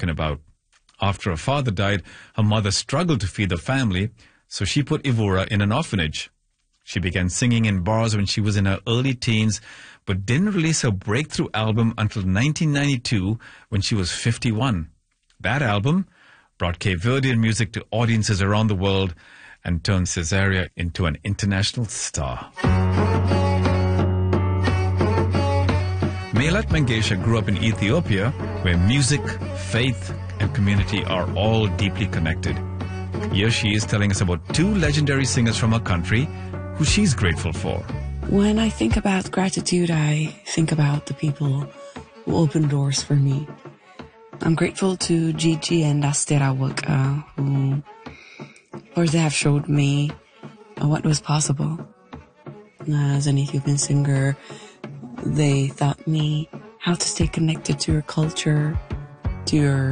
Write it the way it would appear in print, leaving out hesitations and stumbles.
talking about. After her father died, her mother struggled to feed the family, so she put Evora in an orphanage. She began singing in bars when she was in her early teens, but didn't release her breakthrough album until 1992 when she was 51. That album brought Cape Verdean music to audiences around the world and turned Cesaria into an international star. Melat Mengesha grew up in Ethiopia, where music, faith, and community are all deeply connected. Here she is telling us about two legendary singers from her country who she's grateful for. When I think about gratitude, I think about the people who opened doors for me. I'm grateful to Gigi and Aster Awaka, who, of course, they have showed me what was possible. As an Ethiopian singer, they taught me how to stay connected to your culture, to your